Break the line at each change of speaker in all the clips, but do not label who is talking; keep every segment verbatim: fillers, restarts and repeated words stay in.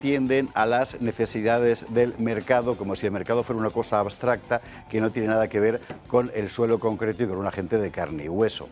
tienden a las necesidades del mercado, como si el mercado fuera una cosa abstracta que no tiene nada que ver con el suelo concreto y con una gente de carne y hueso.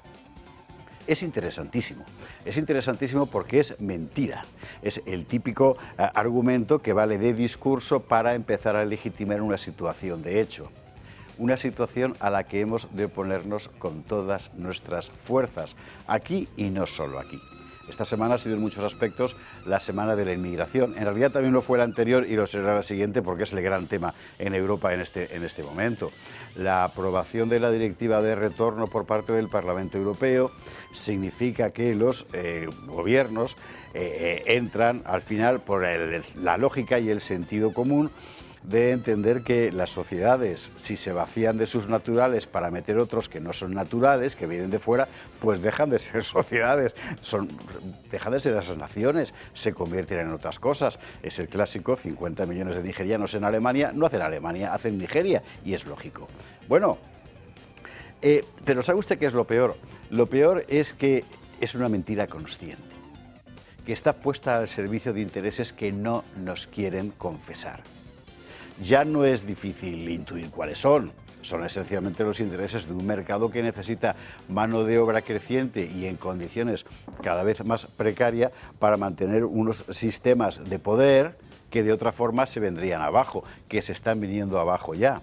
Es interesantísimo, es interesantísimo porque es mentira, es el típico uh, argumento que vale de discurso para empezar a legitimar una situación de hecho. Una situación a la que hemos de oponernos con todas nuestras fuerzas, aquí y no solo aquí. Esta semana ha sido en muchos aspectos la semana de la inmigración. En realidad también lo fue la anterior y lo será la siguiente porque es el gran tema en Europa en este, en este momento. La aprobación de la directiva de retorno por parte del Parlamento Europeo significa que los eh, gobiernos eh, entran al final por el, la lógica y el sentido común de entender que las sociedades, si se vacían de sus naturales para meter otros que no son naturales, que vienen de fuera, pues dejan de ser sociedades, son, dejan de ser esas naciones, se convierten en otras cosas. Es el clásico, cincuenta millones de nigerianos en Alemania, no hacen Alemania, hacen Nigeria, y es lógico. Bueno, eh, pero ¿sabe usted qué es lo peor? Lo peor es que es una mentira consciente, que está puesta al servicio de intereses que no nos quieren confesar. Ya no es difícil intuir cuáles son. Son esencialmente los intereses de un mercado que necesita mano de obra creciente y en condiciones cada vez más precarias para mantener unos sistemas de poder que de otra forma se vendrían abajo, que se están viniendo abajo ya.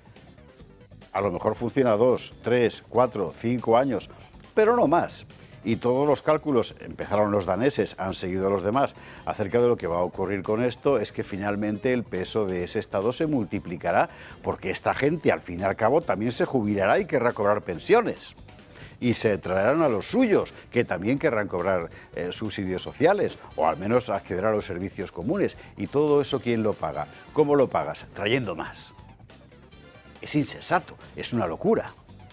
A lo mejor funciona dos, tres, cuatro, cinco años, pero no más. Y todos los cálculos, empezaron los daneses, han seguido los demás, acerca de lo que va a ocurrir con esto, es que finalmente el peso de ese Estado se multiplicará, porque esta gente al fin y al cabo también se jubilará y querrá cobrar pensiones. Y se traerán a los suyos, que también querrán cobrar eh, subsidios sociales, o al menos acceder a los servicios comunes. Y todo eso, ¿quién lo paga? ¿Cómo lo pagas? Trayendo más. Es insensato, es una locura.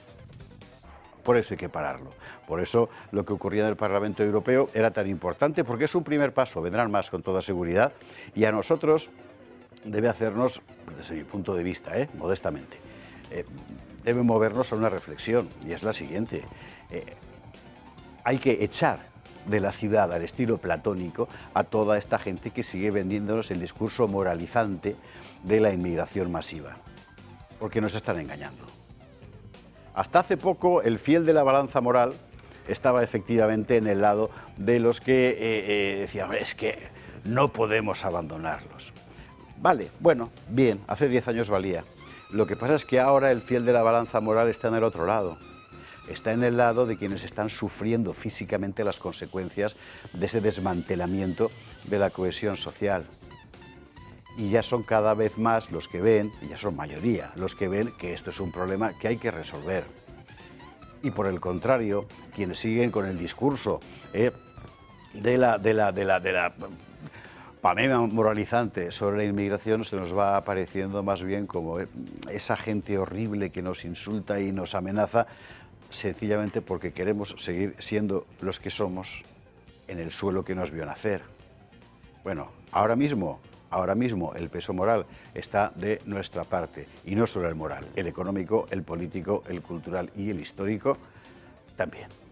Por eso hay que pararlo. Por eso lo que ocurría en el Parlamento Europeo era tan importante, porque es un primer paso, vendrán más con toda seguridad, y a nosotros debe hacernos, desde mi punto de vista, ¿eh? modestamente, eh, debe movernos a una reflexión, y es la siguiente. Eh, hay que echar de la ciudad al estilo platónico a toda esta gente que sigue vendiéndonos el discurso moralizante de la inmigración masiva, porque nos están engañando. Hasta hace poco, el fiel de la balanza moral estaba efectivamente en el lado de los que eh, eh, decían, es que no podemos abandonarlos. Vale, bueno, bien, hace diez años valía. Lo que pasa es que ahora el fiel de la balanza moral está en el otro lado. Está en el lado de quienes están sufriendo físicamente las consecuencias de ese desmantelamiento de la cohesión social. Y ya son cada vez más los que ven, y ya son mayoría, los que ven que esto es un problema que hay que resolver. Y por el contrario, quienes siguen con el discurso eh, de la, de la, de la, de la pamela moralizante sobre la inmigración, se nos va apareciendo más bien como eh, esa gente horrible que nos insulta y nos amenaza, sencillamente porque queremos seguir siendo los que somos en el suelo que nos vio nacer. Bueno, ahora mismo... Ahora mismo el peso moral está de nuestra parte, y no solo el moral, el económico, el político, el cultural y el histórico también.